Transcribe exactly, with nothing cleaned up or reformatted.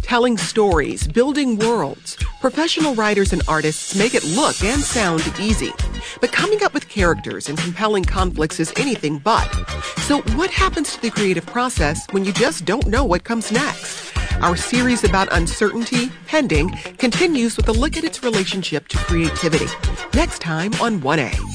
Telling stories, building worlds. Professional writers and artists make it look and sound easy. But coming up with characters and compelling conflicts is anything but. So what happens to the creative process when you just don't know what comes next? Our series about uncertainty, pending, continues with a look at its relationship to creativity. Next time on one A.